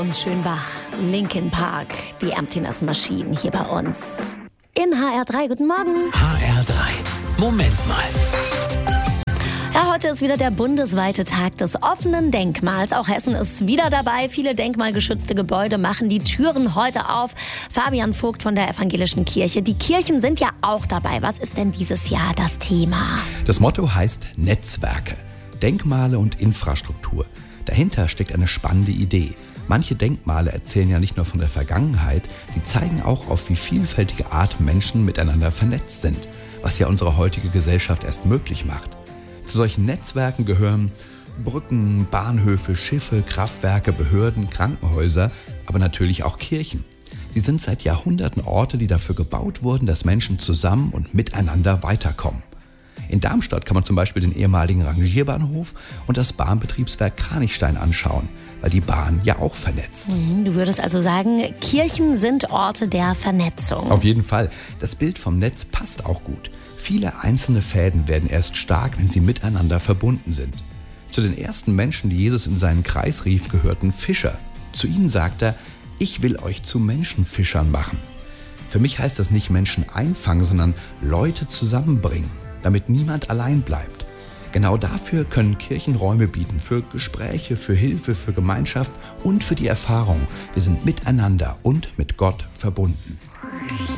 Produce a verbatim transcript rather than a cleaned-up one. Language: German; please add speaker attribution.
Speaker 1: uns schön wach. Linkin Park, die Emptiness Machine hier bei uns. In H R drei, guten Morgen.
Speaker 2: H R drei, Moment mal.
Speaker 1: Ja, heute ist wieder der bundesweite Tag des offenen Denkmals. Auch Hessen ist wieder dabei. Viele denkmalgeschützte Gebäude machen die Türen heute auf. Fabian Vogt von der Evangelischen Kirche. Die Kirchen sind ja auch dabei. Was ist denn dieses Jahr das Thema?
Speaker 3: Das Motto heißt Netzwerke, Denkmale und Infrastruktur. Dahinter steckt eine spannende Idee. Manche Denkmale erzählen ja nicht nur von der Vergangenheit, sie zeigen auch, auf wie vielfältige Art Menschen miteinander vernetzt sind, was ja unsere heutige Gesellschaft erst möglich macht. Zu solchen Netzwerken gehören Brücken, Bahnhöfe, Schiffe, Kraftwerke, Behörden, Krankenhäuser, aber natürlich auch Kirchen. Sie sind seit Jahrhunderten Orte, die dafür gebaut wurden, dass Menschen zusammen und miteinander weiterkommen. In Darmstadt kann man zum Beispiel den ehemaligen Rangierbahnhof und das Bahnbetriebswerk Kranichstein anschauen, weil die Bahn ja auch vernetzt.
Speaker 1: Du würdest also sagen, Kirchen sind Orte der Vernetzung.
Speaker 3: Auf jeden Fall. Das Bild vom Netz passt auch gut. Viele einzelne Fäden werden erst stark, wenn sie miteinander verbunden sind. Zu den ersten Menschen, die Jesus in seinen Kreis rief, gehörten Fischer. Zu ihnen sagt er, ich will euch zu Menschenfischern machen. Für mich heißt das nicht Menschen einfangen, sondern Leute zusammenbringen, damit niemand allein bleibt. Genau dafür können Kirchen Räume bieten, für Gespräche, für Hilfe, für Gemeinschaft und für die Erfahrung, wir sind miteinander und mit Gott verbunden.